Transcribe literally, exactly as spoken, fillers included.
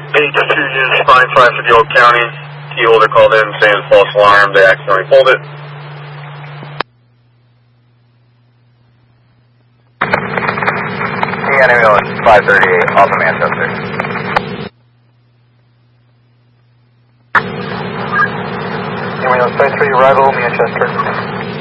Eight to two units, five five for York County. Key holder called in saying false alarm. They accidentally pulled it. Key ambulance five thirty-eight off of Manchester. Ambulance five three, arrival Manchester.